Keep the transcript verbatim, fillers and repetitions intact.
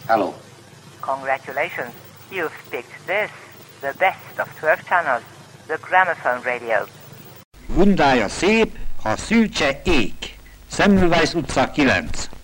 Hello. Congratulations. You've picked this, the best of twelve channels, the Gramophone Radio. Bundája szép, ha szűcse ék. Semmelweis utca kilenc.